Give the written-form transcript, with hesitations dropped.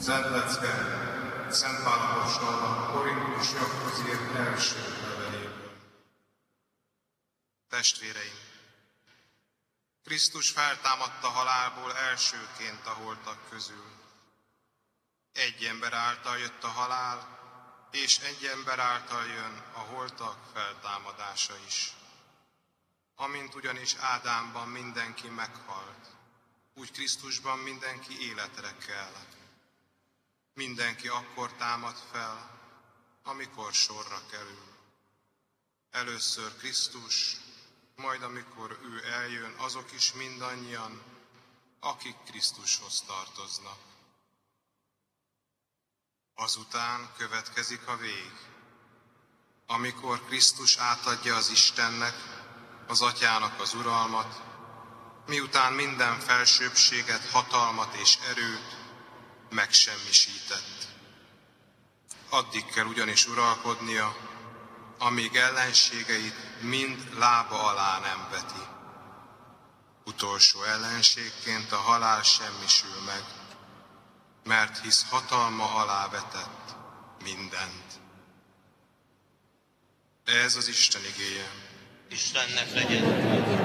Szent Lecke, Szent Pál apostolnak Korintusiakhoz írt első leveléből. Testvéreim! Krisztus feltámadta halálból elsőként a holtak közül. Egy ember által jött a halál, és egy ember által jön a holtak feltámadása is. Amint ugyanis Ádámban mindenki meghalt, úgy Krisztusban mindenki életre kell. Mindenki akkor támad fel, amikor sorra kerül. Először Krisztus, majd amikor ő eljön, azok is mindannyian, akik Krisztushoz tartoznak. Azután következik a vég, amikor Krisztus átadja az Istennek, az Atyának az uralmat, miután minden felsőbbséget, hatalmat és erőt megsemmisített. Addig kell ugyanis uralkodnia, amíg ellenségeit mind lába alá nem veti. Utolsó ellenségként a halál semmisül meg, mert hisz hatalma alá vetett mindent. Ez az Isten igéje. Istennek legyen.